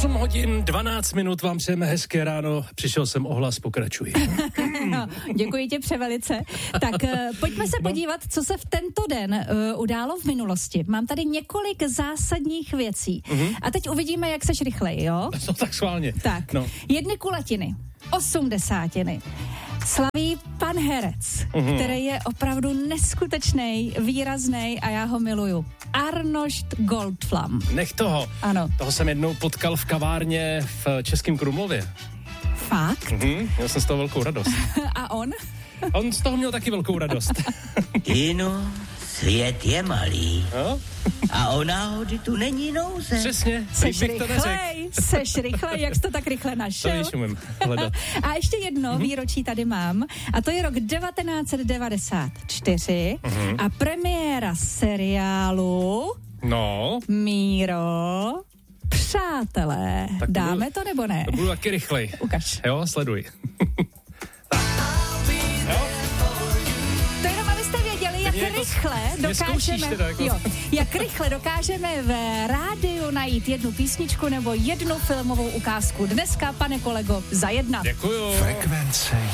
8 hodin 12 minut, vám přejeme hezké ráno, přišel jsem ohlas, pokračuji. No, děkuji ti převelice. Tak pojďme se podívat, co se v tento den událo v minulosti. Mám tady několik zásadních věcí. A teď uvidíme, jak seš rychlej, jo? No tak schválně. Tak, no. 1 kulatiny, 80. slaví pan herec, který je opravdu neskutečný, výrazný a já ho miluju. Arnošt Goldflam. Nech toho. Ano. Toho jsem jednou potkal v kavárně v Českém Krumlově. Fakt? Měl jsem z toho velkou radost. A on? On z toho měl taky velkou radost. Tino, svět je malý. No? A o náhody tu není nouze. Přesně, Seš bych to neřekl. rychlej, jak jsi to tak rychle To našel? již umím hledat. A ještě jedno výročí tady mám, a to je rok 1994 a premiéra seriálu No, Míro, Přátelé. Tak to Dáme budu- to nebo ne? to budu taky rychlej. Ukaž. Jo, sleduj. To jenom, abyste věděli, jak mě jako- rychle mě zkoušíš dokážeme, teda jako- jak rychle dokážeme v rádiu najít jednu písničku nebo jednu filmovou ukázku. Dneska, pane kolego, za jedna. Děkuju. Frekvence